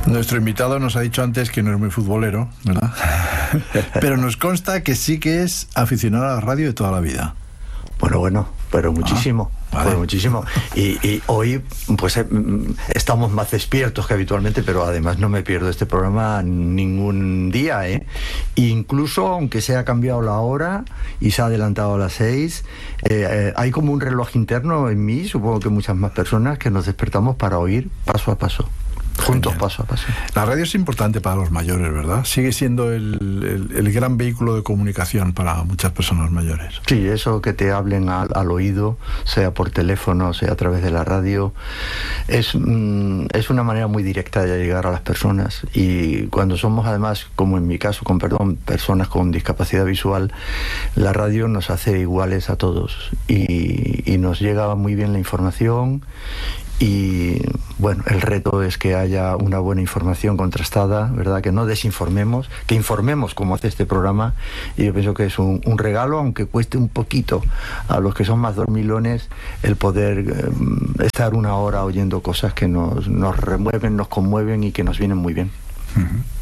Nuestro invitado nos ha dicho antes que no es muy futbolero, ¿verdad? Pero nos consta que sí que es aficionado a la radio de toda la vida. Bueno, pero muchísimo. Vale. Pues muchísimo. Y hoy pues estamos más despiertos que habitualmente, pero además no me pierdo este programa ningún día, ¿eh? Incluso aunque se ha cambiado la hora y se ha adelantado a las 6, hay como un reloj interno en mí, supongo que muchas más personas, que nos despertamos para oír paso a paso. Juntos, Genial. paso a paso. La radio es importante para los mayores, ¿verdad? Sigue siendo el gran vehículo de comunicación para muchas personas mayores. Sí, eso que te hablen al oído, sea por teléfono, sea a través de la radio, es una manera muy directa de llegar a las personas. Y cuando somos, además, como en mi caso, personas con discapacidad visual, la radio nos hace iguales a todos y nos llega muy bien la información. Y bueno, el reto es que haya una buena información contrastada, ¿verdad? Que no desinformemos, que informemos como hace este programa. Y yo pienso que es un regalo, aunque cueste un poquito a los que son más dormilones, el poder estar una hora oyendo cosas que nos remueven, nos conmueven y que nos vienen muy bien. Uh-huh.